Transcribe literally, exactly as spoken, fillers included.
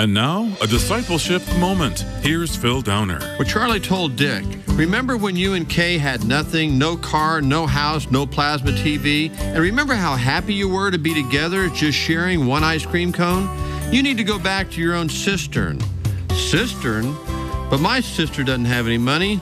And now, a discipleship moment. Here's Phil Downer. Well, Charlie told Dick, remember when you and Kay had nothing, no car, no house, no plasma T V? And remember how happy you were to be together just sharing one ice cream cone? You need to go back to your own cistern. Cistern? But my sister doesn't have any money.